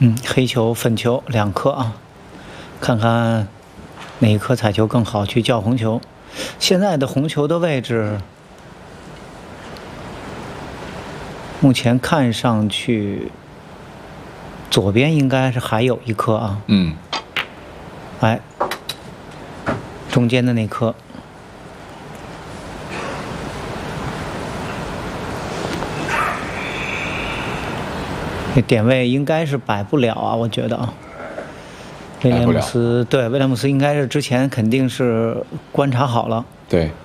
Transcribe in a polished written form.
黑球、粉球2颗啊，看看哪一颗彩球更好，去叫红球。现在的红球的位置，目前看上去左边应该是还有1颗啊。哎，中间的那颗。这点位应该是摆不了啊，我觉得啊。威廉姆斯应该是之前肯定是观察好了。 对。